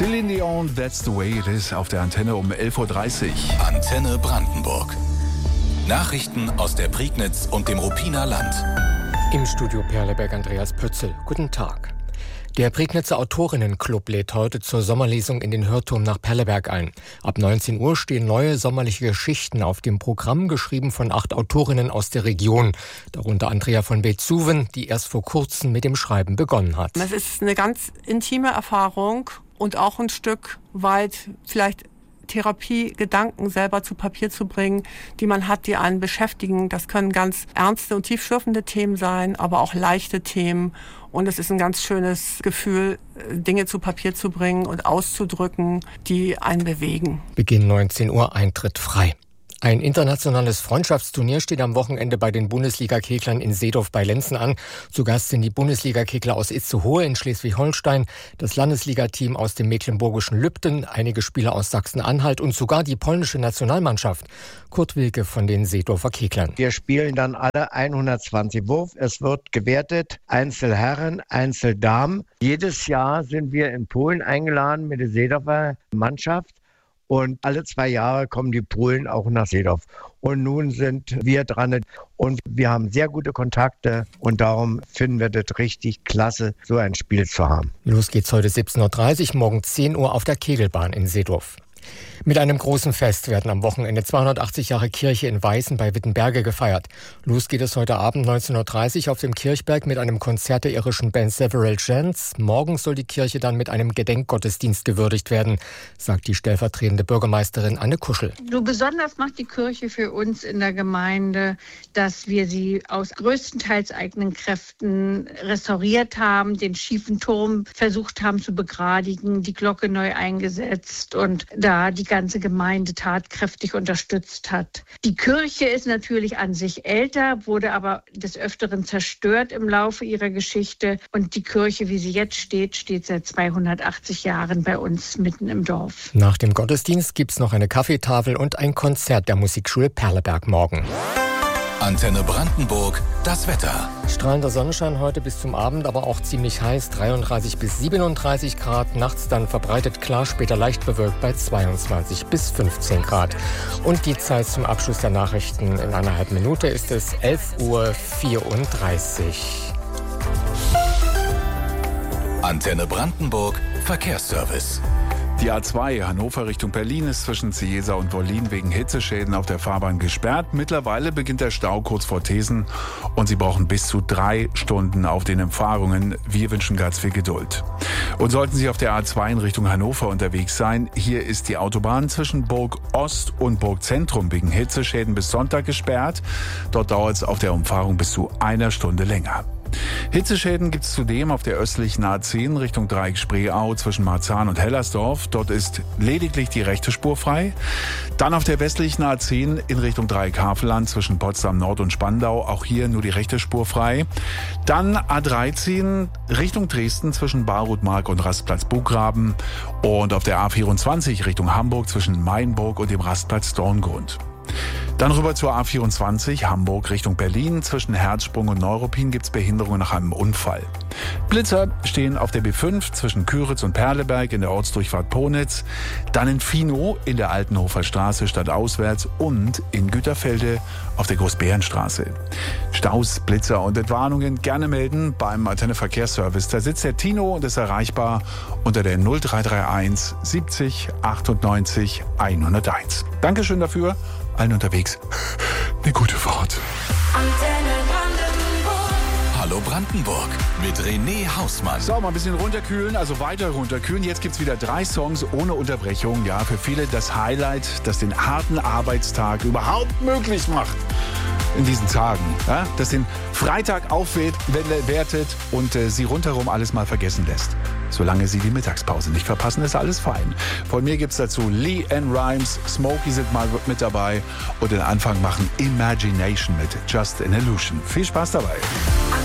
Celine Dion, That's the Way It Is auf der Antenne um 11.30 Uhr. Antenne Brandenburg. Nachrichten aus der Prignitz und dem Ruppiner Land. Im Studio Perleberg Andreas Pötzl. Guten Tag. Der Prignitzer Autorinnenclub lädt heute zur Sommerlesung in den Hörturm nach Perleberg ein. Ab 19 Uhr stehen neue sommerliche Geschichten auf dem Programm, geschrieben von 8 Autorinnen aus der Region. Darunter Andrea von Beethoven, die erst vor kurzem mit dem Schreiben begonnen hat. Das ist eine ganz intime Erfahrung und auch ein Stück weit vielleicht Therapiegedanken selber zu Papier zu bringen, die man hat, die einen beschäftigen. Das können ganz ernste und tiefschürfende Themen sein, aber auch leichte Themen. Und es ist ein ganz schönes Gefühl, Dinge zu Papier zu bringen und auszudrücken, die einen bewegen. Beginn 19 Uhr, Eintritt frei. Ein internationales Freundschaftsturnier steht am Wochenende bei den Bundesliga-Keglern in Seedorf bei Lenzen an. Zu Gast sind die Bundesliga-Kegler aus Itzehoe in Schleswig-Holstein, das Landesligateam aus dem mecklenburgischen Lübden, einige Spieler aus Sachsen-Anhalt und sogar die polnische Nationalmannschaft. Kurt Wilke von den Seedorfer Keglern. Wir spielen dann alle 120 Wurf. Es wird gewertet, Einzelherren, Einzeldamen. Jedes Jahr sind wir in Polen eingeladen mit der Seedorfer Mannschaft. Und alle 2 Jahre kommen die Polen auch nach Seedorf. Und nun sind wir dran und wir haben sehr gute Kontakte und darum finden wir das richtig klasse, so ein Spiel zu haben. Los geht's heute 17.30 Uhr, morgen 10 Uhr auf der Kegelbahn in Seedorf. Mit einem großen Fest werden am Wochenende 280 Jahre Kirche in Weißen bei Wittenberge gefeiert. Los geht es heute Abend 19.30 Uhr auf dem Kirchberg mit einem Konzert der irischen Band Several Chants. Morgen soll die Kirche dann mit einem Gedenkgottesdienst gewürdigt werden, sagt die stellvertretende Bürgermeisterin Anne Kuschel. So besonders macht die Kirche für uns in der Gemeinde, dass wir sie aus größtenteils eigenen Kräften restauriert haben, den schiefen Turm versucht haben zu begradigen, die Glocke neu eingesetzt und da die ganze Gemeinde tatkräftig unterstützt hat. Die Kirche ist natürlich an sich älter, wurde aber des Öfteren zerstört im Laufe ihrer Geschichte. Und die Kirche, wie sie jetzt steht, steht seit 280 Jahren bei uns mitten im Dorf. Nach dem Gottesdienst gibt's noch eine Kaffeetafel und ein Konzert der Musikschule Perleberg morgen. Antenne Brandenburg, das Wetter. Strahlender Sonnenschein heute bis zum Abend, aber auch ziemlich heiß, 33 bis 37 Grad. Nachts dann verbreitet klar, später leicht bewölkt bei 22 bis 15 Grad. Und die Zeit zum Abschluss der Nachrichten in einer halben Minute ist es 11.34 Uhr. Antenne Brandenburg, Verkehrsservice. Die A2 Hannover Richtung Berlin ist zwischen Ciesa und Wollin wegen Hitzeschäden auf der Fahrbahn gesperrt. Mittlerweile beginnt der Stau kurz vor Thesen und Sie brauchen bis zu 3 Stunden auf den Umfahrungen. Wir wünschen ganz viel Geduld. Und sollten Sie auf der A2 in Richtung Hannover unterwegs sein, hier ist die Autobahn zwischen Burg Ost und Burg Zentrum wegen Hitzeschäden bis Sonntag gesperrt. Dort dauert es auf der Umfahrung bis zu 1 Stunde länger. Hitzeschäden gibt es zudem auf der östlichen A10 Richtung Dreieck Spreeau zwischen Marzahn und Hellersdorf. Dort ist lediglich die rechte Spur frei. Dann auf der westlichen A10 in Richtung Dreieck Havelland zwischen Potsdam Nord und Spandau. Auch hier nur die rechte Spur frei. Dann A13 Richtung Dresden zwischen Barutmark und Rastplatz Bugraben. Und auf der A24 Richtung Hamburg zwischen Mainburg und dem Rastplatz Dorngrund. Dann rüber zur A24 Hamburg Richtung Berlin. Zwischen Herzsprung und Neuruppin gibt es Behinderungen nach einem Unfall. Blitzer stehen auf der B5 zwischen Küritz und Perleberg in der Ortsdurchfahrt Ponitz. Dann in Finow in der Altenhofer Straße stadtauswärts und in Güterfelde auf der Großbärenstraße. Staus, Blitzer und Entwarnungen gerne melden beim Antenne Verkehrsservice. Da sitzt der Tino und ist erreichbar unter der 0331 70 98 101. Dankeschön dafür. Allen unterwegs eine gute Fahrt. Antenne Brandenburg. Hallo Brandenburg mit René Hausmann. So, mal ein bisschen runterkühlen, also weiter runterkühlen. Jetzt gibt's wieder 3 Songs ohne Unterbrechung. Ja, für viele das Highlight, das den harten Arbeitstag überhaupt möglich macht. In diesen Tagen, ja, das den Freitag aufwertet und Sie rundherum alles mal vergessen lässt. Solange Sie die Mittagspause nicht verpassen, ist alles fein. Von mir gibt's dazu Lee Ann Rimes, Smokey sind mal mit dabei und den Anfang machen Imagination mit Just an Illusion. Viel Spaß dabei.